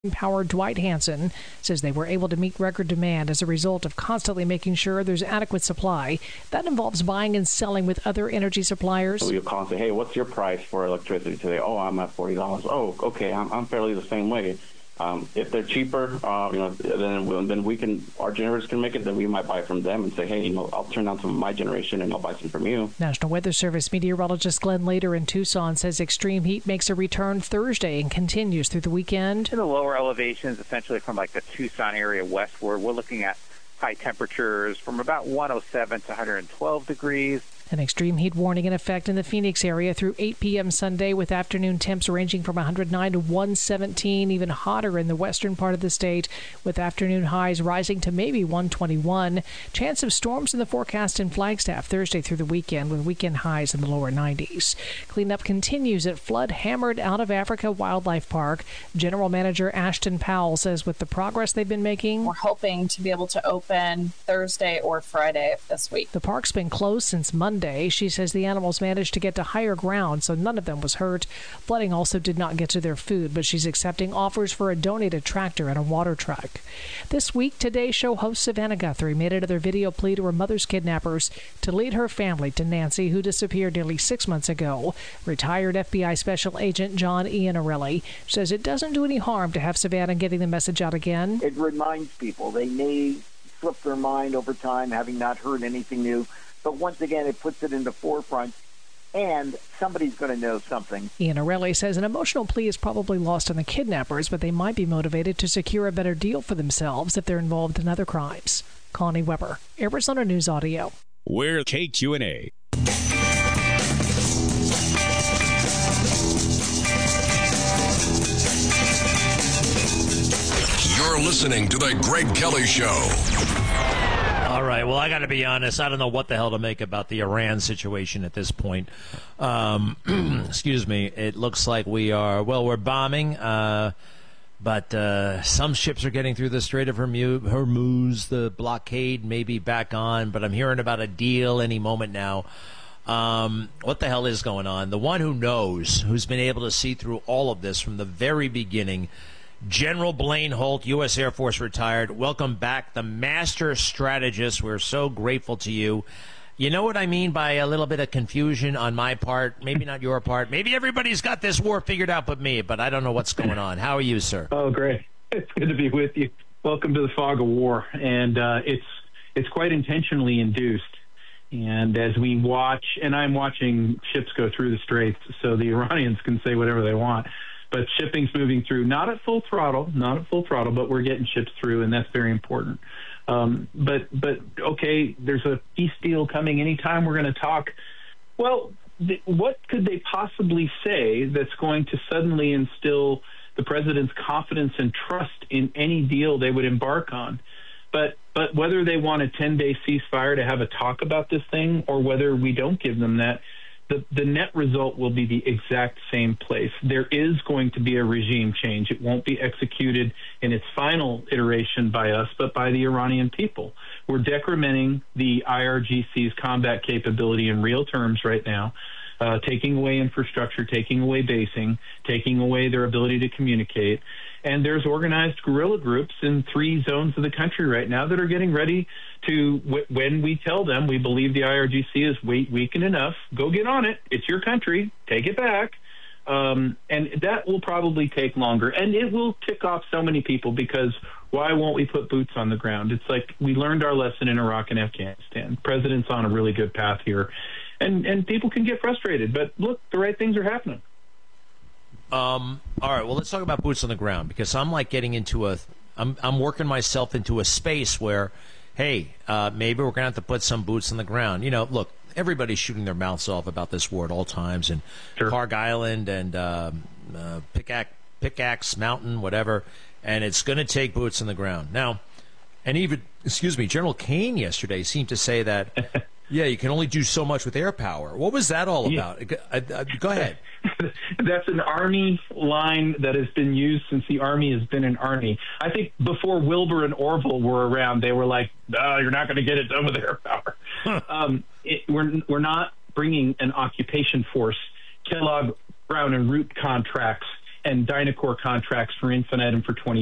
Power Dwight Hansen says they were able to meet record demand as a result of constantly making sure there's adequate supply. That involves buying and selling with other energy suppliers. So you'll call and say, hey, what's your price for electricity today? Oh, I'm at $40. Oh, okay, I'm fairly the same way. If they're cheaper, then we can, our generators can make it, then we might buy from them and say, hey, I'll turn down some of my generation and I'll buy some from you. National Weather Service meteorologist Glenn Lader in Tucson says extreme heat makes a return Thursday and continues through the weekend. In the lower elevations, essentially from like the Tucson area westward, we're looking at high temperatures from about 107 to 112 degrees. An extreme heat warning in effect in the Phoenix area through 8 p.m. Sunday, with afternoon temps ranging from 109 to 117, even hotter in the western part of the state, with afternoon highs rising to maybe 121. Chance of storms in the forecast in Flagstaff Thursday through the weekend, with weekend highs in the lower 90s. Cleanup continues at flood-hammered Out of Africa Wildlife Park. General Manager Ashton Powell says with the progress they've been making, we're hoping to be able to open Thursday or Friday of this week. The park's been closed since Monday. She says the animals managed to get to higher ground, so none of them was hurt. Flooding also did not get to their food, but she's accepting offers for a donated tractor and a water truck. This week, Today Show host Savannah Guthrie made another video plea to her mother's kidnappers to lead her family to Nancy, who disappeared nearly 6 months ago. Retired FBI Special Agent John Iannarelli says it doesn't do any harm to have Savannah getting the message out again. It reminds people. They may slip their mind over time, having not heard anything new. But once again, it puts it in the forefront, and somebody's going to know something. Iannarelli says an emotional plea is probably lost on the kidnappers, but they might be motivated to secure a better deal for themselves if they're involved in other crimes. Connie Weber, Arizona News Audio. We're KQNA. You're listening to The Greg Kelly Show. All right. Well, I got to be honest. I don't know what the hell to make about the Iran situation at this point. Excuse me. It looks like we're bombing, but some ships are getting through the Strait of Hormuz. The blockade may be back on, but I'm hearing about a deal any moment now. What the hell is going on? The one who knows, who's been able to see through all of this from the very beginning, General Blaine Holt, U.S. Air Force retired. Welcome back, the master strategist. We're so grateful to you. You know what I mean by a little bit of confusion on my part, maybe not your part. Maybe everybody's got this war figured out but me, but I don't know what's going on. How are you, sir? Oh, great. It's good to be with you. Welcome to the fog of war. And it's quite intentionally induced. And as we watch, and I'm watching ships go through the straits, so the Iranians can say whatever they want. But shipping's moving through, not at full throttle, but we're getting ships through, and that's very important. But okay, there's a peace deal coming anytime we're going to talk. Well, what could they possibly say that's going to suddenly instill the president's confidence and trust in any deal they would embark on? But whether they want a 10-day ceasefire to have a talk about this thing, or whether we don't give them that, the net result will be the exact same place. There is going to be a regime change. It won't be executed in its final iteration by us, but by the Iranian people. We're decrementing the IRGC's combat capability in real terms right now, taking away infrastructure, taking away basing, taking away their ability to communicate. And there's organized guerrilla groups in 3 zones of the country right now that are getting ready to, when we tell them we believe the IRGC is weakened enough, go get on it. It's your country. Take it back. And that will probably take longer. And it will tick off so many people, because why won't we put boots on the ground? It's like we learned our lesson in Iraq and Afghanistan. The president's on a really good path here. And people can get frustrated. But look, the right things are happening. All right, well, let's talk about boots on the ground, because I'm like getting into I'm working myself into a space where, hey, maybe we're going to have to put some boots on the ground. You know, look, everybody's shooting their mouths off about this war at all times, and sure. Park Island and Pickaxe Mountain, whatever, and it's going to take boots on the ground. Now, and even, General Kane yesterday seemed to say that, yeah, you can only do so much with air power. What was that all about? Go ahead. That's an Army line that has been used since the Army has been an Army. I think before Wilbur and Orville were around, they were like, "No, you're not going to get it done with air power." We're not bringing an occupation force, Kellogg, Brown and Root contracts and Dynacore contracts for Infinitum for 20